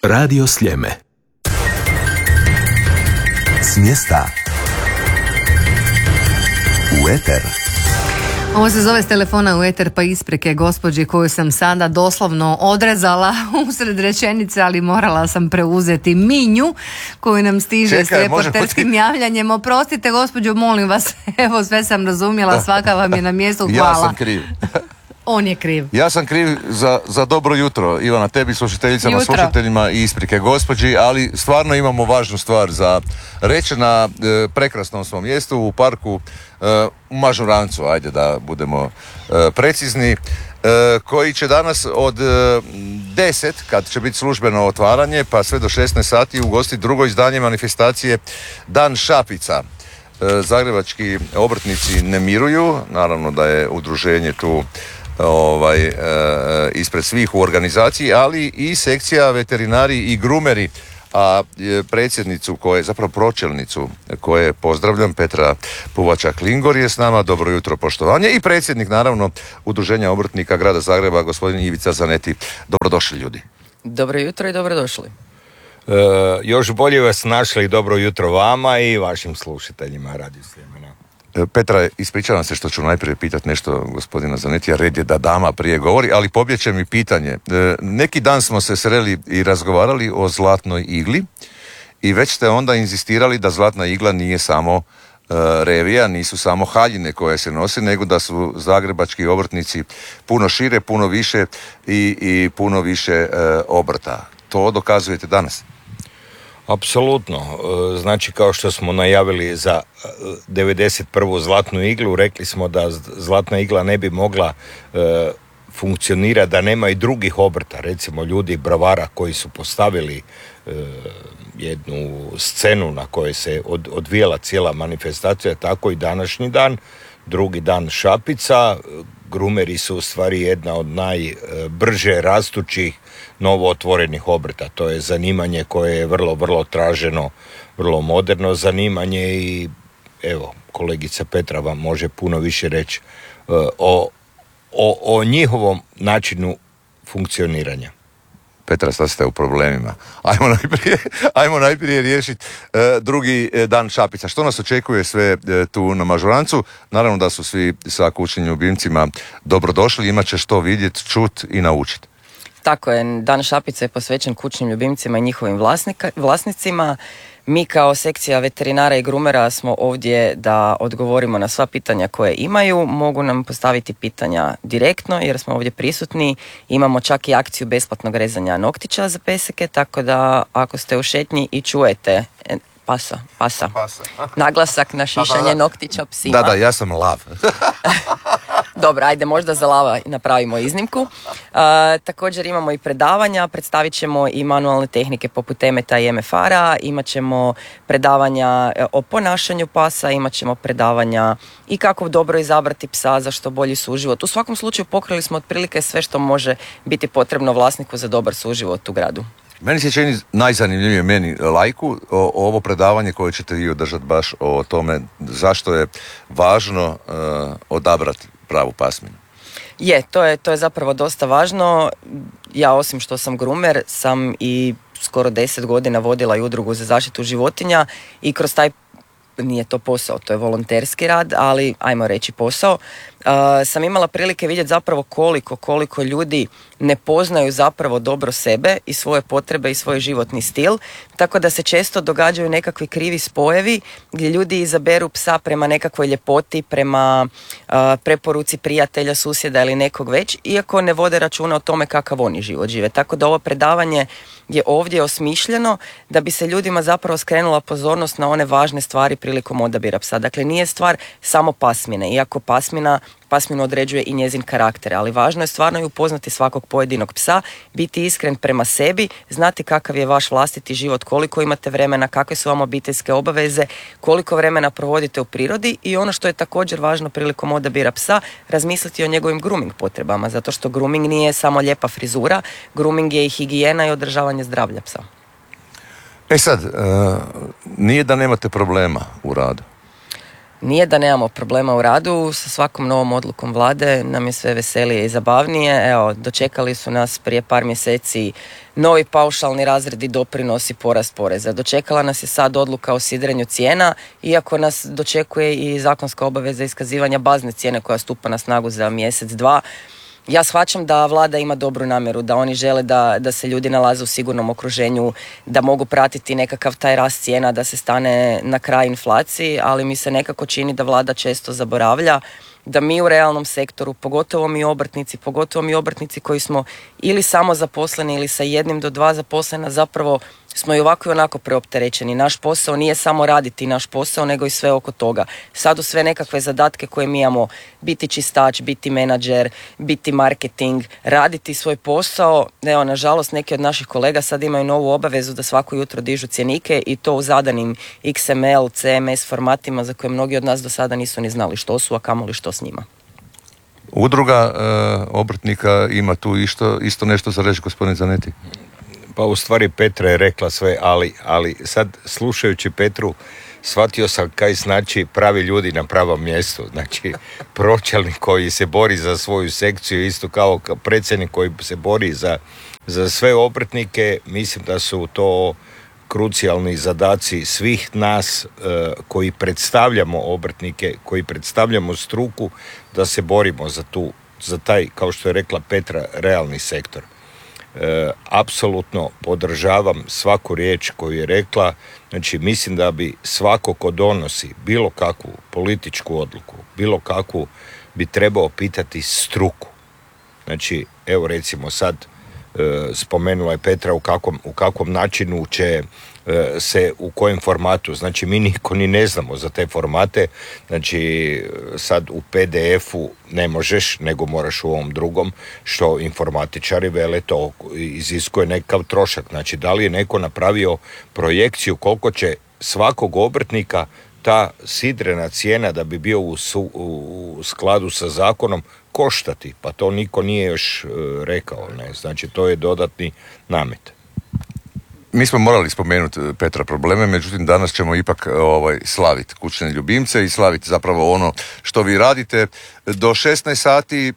Radio Sljeme. S mjesta u eter. Ovo se zove s telefona u eter, pa isprike gospođi koju sam sada doslovno odrezala usred rečenice, ali morala sam preuzeti Minju koju nam stiže s reporterskim javljanjem. Oprostite gospođo, molim vas, evo sve sam razumjela, svaka vam je na mjestu, hvala. Ja sam kriv. On je kriv. Ja sam kriv za dobro jutro, Ivana, tebi, slušateljicama, slušateljima i isprike gospođi, ali stvarno imamo važnu stvar za reći na prekrasnom svom mjestu u parku u Mažurancu, ajde da budemo precizni, koji će danas od 10, kad će biti službeno otvaranje, pa sve do 16 sati ugostiti drugo izdanje manifestacije Dan Šapica. Zagrebački obrtnici ne miruju, naravno da je udruženje tu ispred svih u organizaciji, ali i sekcija veterinari i grumeri, a predsjednicu zapravo pročelnicu koje pozdravljam, Petra Puvačak-Lingor je s nama. Dobro jutro, poštovanje. I predsjednik naravno udruženja obrtnika grada Zagreba, gospodin Ivica Zanetti. Dobrodošli ljudi. Dobro jutro i dobrodošli. Još bolje vas našli, dobro jutro vama i vašim slušateljima Radio Sljemena. Petra, ispričavam se što ću najprije pitati nešto gospodina Zanettija, red je da dama prije govori, ali pobjeće mi pitanje. Neki dan smo se sreli i razgovarali o zlatnoj igli i već ste onda inzistirali da zlatna igla nije samo revija, nisu samo haljine koje se nose, nego da su zagrebački obrtnici puno šire, puno više i puno više obrta. To dokazujete danas? Apsolutno. Znači, kao što smo najavili za 91. zlatnu iglu, rekli smo da zlatna igla ne bi mogla funkcionirati da nema i drugih obrta, recimo ljudi bravara koji su postavili jednu scenu na kojoj se odvijala cijela manifestacija, tako i današnji dan, drugi dan Šapica. Grumeri su u stvari jedna od najbrže rastućih novo otvorenih obrta. To je zanimanje koje je vrlo, vrlo traženo, vrlo moderno zanimanje i evo, kolegica Petra vam može puno više reći o njihovom načinu funkcioniranja. Petra, sad ste u problemima. Ajmo najprije riješiti drugi dan Šapica. Što nas očekuje sve tu na Mažurancu? Naravno da su svi sa kućnim ljubimcima dobrodošli, imat će što vidjeti, čut i naučiti. Tako je, Dan Šapica je posvećen kućnim ljubimcima i njihovim vlasnicima. Mi kao sekcija veterinara i grumera smo ovdje da odgovorimo na sva pitanja koje imaju. Mogu nam postaviti pitanja direktno jer smo ovdje prisutni. Imamo čak i akciju besplatnog rezanja noktića za peseke, tako da ako ste u šetnji i čujete pasa. Naglasak na šišanje noktića psima. Da, ja sam lav. Dobro, ajde možda za lava napravimo iznimku. Također imamo i predavanja, predstavit ćemo i manualne tehnike poput temeta i MFR-a, imat ćemo predavanja o ponašanju pasa, imat ćemo predavanja i kako dobro izabrati psa za što bolji suživot. U svakom slučaju pokrili smo otprilike sve što može biti potrebno vlasniku za dobar suživot u gradu. Meni se čini najzanimljivije, meni lajku, ovo predavanje koje ćete vi održati baš o tome zašto je važno odabrati pravu pasminu. To je zapravo dosta važno. Ja osim što sam grumer, sam i skoro 10 godina vodila i udrugu za zaštitu životinja i kroz taj, nije to posao, to je volonterski rad, ali ajmo reći posao, sam imala prilike vidjeti zapravo koliko ljudi ne poznaju zapravo dobro sebe i svoje potrebe i svoj životni stil, tako da se često događaju nekakvi krivi spojevi gdje ljudi izaberu psa prema nekakvoj ljepoti, prema preporuci prijatelja, susjeda ili nekog već, iako ne vode računa o tome kakav oni život žive. Tako da ovo predavanje je ovdje osmišljeno da bi se ljudima zapravo skrenula pozornost na one važne stvari prilikom odabira psa. Dakle, nije stvar samo pasmine, iako pasminu određuje i njezin karakter, ali važno je stvarno i upoznati svakog pojedinog psa, biti iskren prema sebi, znati kakav je vaš vlastiti život, koliko imate vremena, kakve su vam obiteljske obaveze, koliko vremena provodite u prirodi i ono što je također važno prilikom odabira psa, razmisliti o njegovim grooming potrebama, zato što grooming nije samo lijepa frizura, grooming je i higijena i održavanje zdravlja psa. Sad, nije da nemate problema u radu. Nije da nemamo problema u radu, sa svakom novom odlukom vlade nam je sve veselije i zabavnije. Evo, dočekali su nas prije par mjeseci novi paušalni razredi, doprinosi, porast poreza. Dočekala nas je sad odluka o sidrenju cijena, iako nas dočekuje i zakonska obaveza iskazivanja bazne cijene koja stupa na snagu za mjesec, dva. Ja shvaćam da vlada ima dobru namjeru, da oni žele da se ljudi nalaze u sigurnom okruženju, da mogu pratiti nekakav taj rast cijena, da se stane na kraj inflaciji, ali mi se nekako čini da vlada često zaboravlja da mi u realnom sektoru, pogotovo mi obrtnici koji smo ili samo zaposleni ili sa 1 do 2 zaposlena, zapravo smo i ovako i onako preopterećeni. Naš posao nije samo raditi naš posao, nego i sve oko toga. Sad u sve nekakve zadatke koje mi imamo, biti čistač, biti menadžer, biti marketing, raditi svoj posao. Evo, nažalost, neki od naših kolega sad imaju novu obavezu da svako jutro dižu cjenike i to u zadanim XML, CMS formatima za koje mnogi od nas do sada nisu ni znali što su, a kamoli što s njima. Udruga obrtnika ima tu isto nešto za reći, gospodin Zanetti? Pa u stvari Petra je rekla sve, ali sad slušajući Petru shvatio sam kaj znači pravi ljudi na pravom mjestu. Znači pročelnik koji se bori za svoju sekciju, isto kao predsjednik koji se bori za sve obrtnike. Mislim da su to krucijalni zadaci svih nas koji predstavljamo obrtnike, koji predstavljamo struku, da se borimo za taj, kao što je rekla Petra, realni sektor. Apsolutno podržavam svaku riječ koju je rekla. Znači mislim da bi svako ko donosi bilo kakvu političku odluku, bilo kakvu, bi trebao pitati struku. Znači evo recimo sad spomenula je Petra u kakvom načinu će se, u kojem formatu. Znači mi niko ni ne znamo za te formate. Znači sad u PDF-u ne možeš, nego moraš u ovom drugom, što informatičari vele, to iziskuje nekakav trošak. Znači da li je neko napravio projekciju koliko će svakog obrtnika ta sidrena cijena da bi bio u skladu sa zakonom koštati, pa to niko nije još rekao, ne? Znači to je dodatni namet. Mi smo morali spomenuti, Petra, probleme, međutim danas ćemo ipak slaviti kućne ljubimce i slaviti zapravo ono što vi radite. Do 16 sati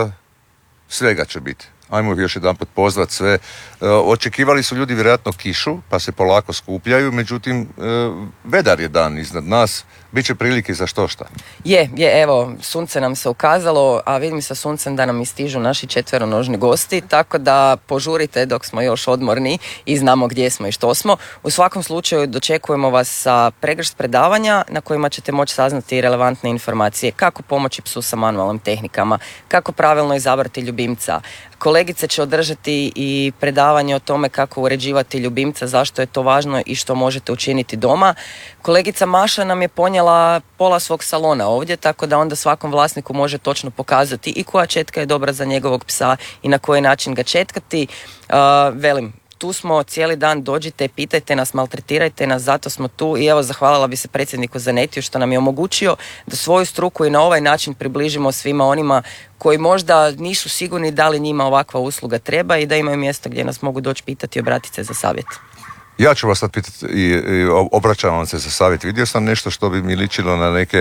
svega će biti. Ajmo još jedan put pozvati sve. Očekivali su ljudi vjerojatno kišu, pa se polako skupljaju, međutim vedar je dan iznad nas, bit će prilike za štošta. Je, evo, sunce nam se ukazalo, a vidim sa suncem da nam istižu naši četveronožni gosti, tako da požurite dok smo još odmorni i znamo gdje smo i što smo. U svakom slučaju dočekujemo vas sa pregršt predavanja na kojima ćete moći saznati relevantne informacije, kako pomoći psu sa manualnim tehnikama, kako pravilno izabrati ljubimca. Kolegice će održati i predavanje o tome kako uređivati ljubimca, zašto je to važno i što možete učiniti doma. Kolegica Maša nam je ponijela pola svog salona ovdje, tako da onda svakom vlasniku može točno pokazati i koja četka je dobra za njegovog psa i na koji način ga četkati. Velim, tu smo cijeli dan, dođite, pitajte nas, maltretirajte nas, zato smo tu i evo zahvalila bi se predsjedniku Zanettiju što nam je omogućio da svoju struku i na ovaj način približimo svima onima koji možda nisu sigurni da li njima ovakva usluga treba i da imaju mjesto gdje nas mogu doći pitati i obratiti se za savjet. Ja ću vas sad pitati i obraćam vam se za savjet. Vidio sam nešto što bi mi ličilo na neke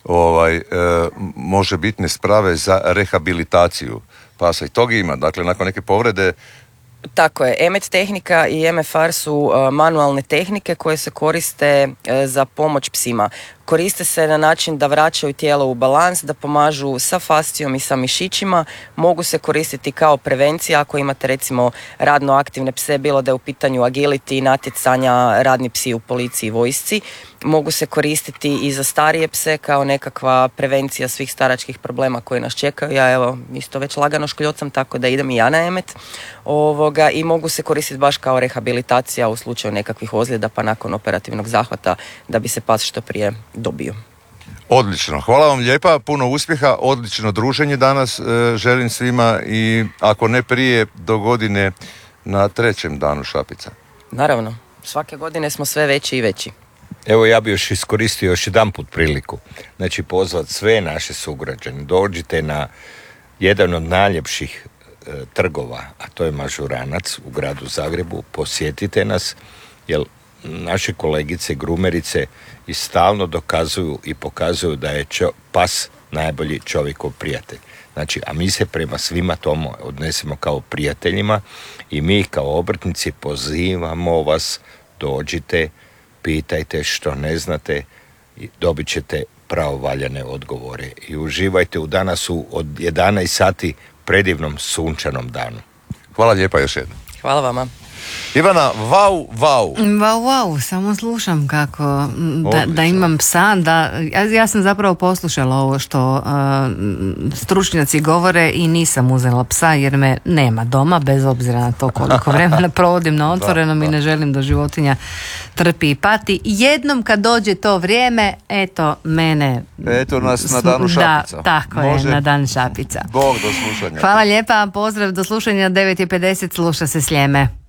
možebitne sprave za rehabilitaciju pasa i toga ima. Dakle, nakon neke povrede. Tako je, EMET tehnika i MFR su manualne tehnike koje se koriste za pomoć psima. Koriste se na način da vraćaju tijelo u balans, da pomažu sa fascijom i sa mišićima. Mogu se koristiti kao prevencija ako imate recimo radno aktivne pse, bilo da je u pitanju agility, natjecanja, radni psi u policiji i vojsci. Mogu se koristiti i za starije pse kao nekakva prevencija svih staračkih problema koji nas čekaju. Ja evo isto već lagano škljocam, tako da idem i ja na EMET. I mogu se koristiti baš kao rehabilitacija u slučaju nekakvih ozljeda pa nakon operativnog zahvata da bi se pas što prije dobio. Odlično, hvala vam lijepa, puno uspjeha, odlično druženje danas želim svima i ako ne prije do godine na 3. danu Šapica. Naravno, svake godine smo sve veći i veći. Evo ja bi još iskoristio još jedan put priliku, znači pozvat sve naše sugrađane, dođite na jedan od najljepših trgova, a to je Mažuranac u gradu Zagrebu, posjetite nas, jer naše kolegice grumerice i stalno dokazuju i pokazuju da je pas najbolji čovjekov prijatelj. Znači, a mi se prema svima tomu odnesemo kao prijateljima i mi kao obrtnici pozivamo vas, dođite, pitajte što ne znate i dobit ćete pravovaljane odgovore. I uživajte u danasu od 11 sati predivnom sunčanom danu. Hvala lijepa još jednom. Hvala vama. Ivana, vau. Vau, samo slušam kako da imam psa, ja sam zapravo poslušala ovo što stručnjaci govore i nisam uzela psa jer me nema doma, bez obzira na to koliko vremena provodim na otvorenom i ne želim da životinja trpi i pati. Jednom kad dođe to vrijeme, eto mene... Eto nas na danu šapica. Da, tako je, na dan šapica. Bog, do slušanja. Hvala lijepa, pozdrav, do slušanja, 9:50, sluša se Sljeme.